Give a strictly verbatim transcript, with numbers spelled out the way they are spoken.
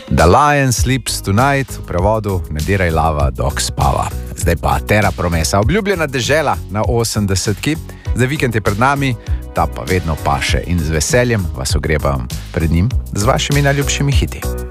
The Lion Sleeps Tonight, v prevodu Ne diraj lava, dok spava. Zdaj pa Terra Promesa, obljubljena dežela na osemdesetki. Zdaj vikend je pred nami, ta pa vedno paše in z veseljem vas ogrebam pred njim z vašimi najljubšimi hiti.